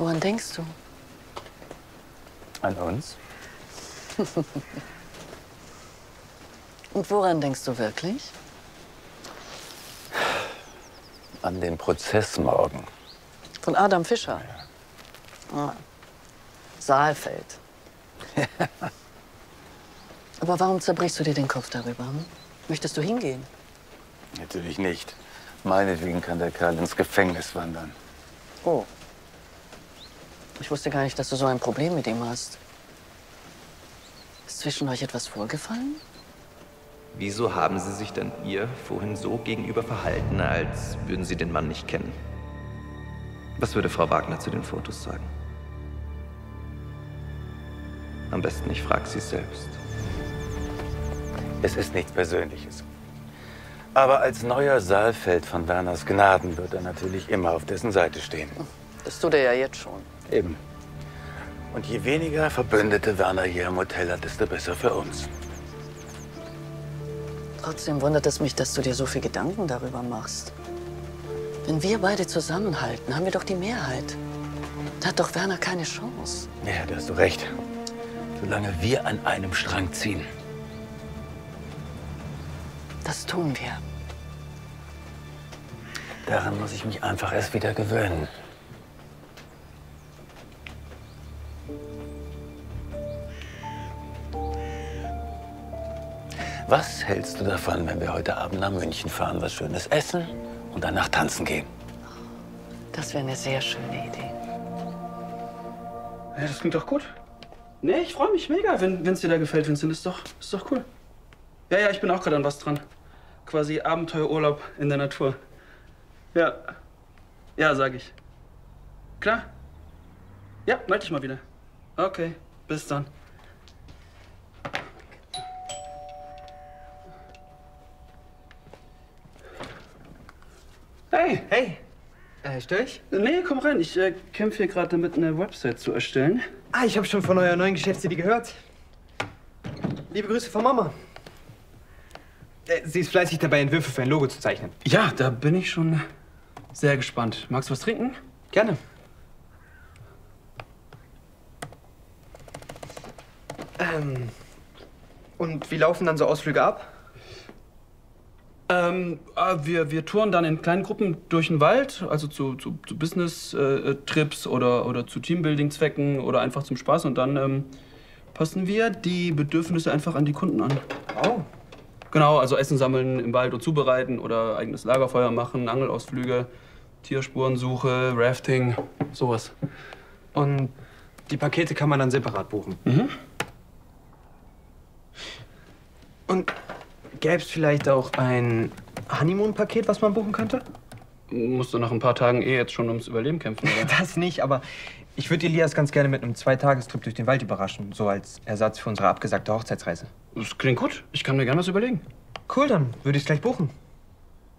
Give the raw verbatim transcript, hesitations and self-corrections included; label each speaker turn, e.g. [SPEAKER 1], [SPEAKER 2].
[SPEAKER 1] Woran denkst du?
[SPEAKER 2] An uns?
[SPEAKER 1] Und woran denkst du wirklich?
[SPEAKER 2] An den Prozess morgen.
[SPEAKER 1] Von Adam Fischer? Ja. Ah. Saalfeld. Aber warum zerbrichst du dir den Kopf darüber? Hm? Möchtest du hingehen?
[SPEAKER 2] Natürlich nicht. Meinetwegen kann der Kerl ins Gefängnis wandern.
[SPEAKER 1] Oh. Ich wusste gar nicht, dass du so ein Problem mit ihm hast. Ist zwischen euch etwas vorgefallen?
[SPEAKER 3] Wieso haben Sie sich denn ihr vorhin so gegenüber verhalten, als würden Sie den Mann nicht kennen? Was würde Frau Wagner zu den Fotos sagen? Am besten, ich frage Sie selbst.
[SPEAKER 2] Es ist nichts Persönliches. Aber als neuer Saalfeld von Werners Gnaden wird er natürlich immer auf dessen Seite stehen.
[SPEAKER 1] Das tut er ja jetzt schon.
[SPEAKER 2] Eben. Und je weniger Verbündete Werner hier im Hotel hat, desto besser für uns.
[SPEAKER 1] Trotzdem wundert es mich, dass du dir so viel Gedanken darüber machst. Wenn wir beide zusammenhalten, haben wir doch die Mehrheit. Da hat doch Werner keine Chance.
[SPEAKER 2] Ja, da hast du recht. Solange wir an einem Strang ziehen.
[SPEAKER 1] Das tun wir.
[SPEAKER 2] Daran muss ich mich einfach erst wieder gewöhnen. Was hältst du davon, wenn wir heute Abend nach München fahren, was Schönes essen und danach tanzen gehen?
[SPEAKER 1] Das wäre eine sehr schöne Idee.
[SPEAKER 4] Ja, das klingt doch gut. Nee, ich freue mich mega, wenn es dir da gefällt, Vincent. Ist doch, ist doch cool. Ja, ja, ich bin auch gerade an was dran. Quasi Abenteuerurlaub in der Natur. Ja. Ja, sag ich. Klar? Ja, melde dich mal wieder. Okay, bis dann. Hey!
[SPEAKER 5] Hey! Äh, störe ich?
[SPEAKER 4] Nee, komm rein. Ich äh, kämpfe hier gerade damit, eine Website zu erstellen.
[SPEAKER 5] Ah, ich habe schon von eurer neuen Geschäftsidee gehört. Liebe Grüße von Mama. Äh, sie ist fleißig dabei, Entwürfe für ein Logo zu zeichnen.
[SPEAKER 4] Ja, da bin ich schon sehr gespannt. Magst du was trinken?
[SPEAKER 5] Gerne. Ähm, und wie laufen dann so Ausflüge ab?
[SPEAKER 4] Ähm, äh, wir, wir touren dann in kleinen Gruppen durch den Wald, also zu, zu, zu Business-Trips oder, oder zu Teambuilding-Zwecken oder einfach zum Spaß. Und dann ähm, passen wir die Bedürfnisse einfach an die Kunden an.
[SPEAKER 5] Oh.
[SPEAKER 4] Genau, also Essen sammeln im Wald und zubereiten oder eigenes Lagerfeuer machen, Angelausflüge, Tierspurensuche, Rafting, sowas.
[SPEAKER 5] Und die Pakete kann man dann separat buchen?
[SPEAKER 4] Mhm.
[SPEAKER 5] Und gäbe es vielleicht auch ein Honeymoon-Paket, was man buchen könnte?
[SPEAKER 4] Musst du nach ein paar Tagen eh jetzt schon ums Überleben kämpfen, oder?
[SPEAKER 5] Das nicht, aber ich würde Elias ganz gerne mit einem Zweitagestrip durch den Wald überraschen. So als Ersatz für unsere abgesagte Hochzeitsreise.
[SPEAKER 4] Das klingt gut. Ich kann mir gerne was überlegen.
[SPEAKER 5] Cool, dann würde ich es gleich buchen.